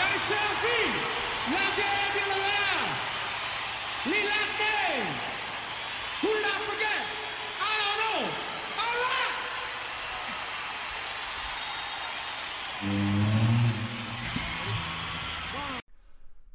Serafim, la gente de la Lilate. Who did I forget? I don't know. All right.